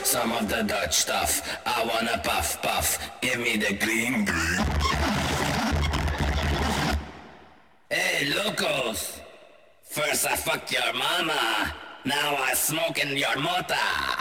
some of the Dutch stuff. I wanna puff puff, give me the green green. Hey, locos! First I fucked your mama, now I smoking your mota.